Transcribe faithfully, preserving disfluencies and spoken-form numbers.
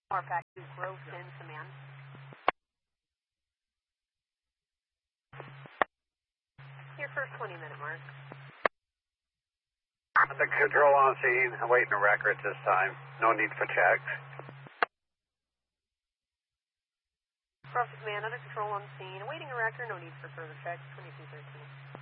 Marpac to Groveton Command. Your first twenty minute mark. The control on scene, awaiting a record this time. No need for checks. Groveton Command, under control on scene, awaiting a record, no need for further checks, twenty-two thirteen.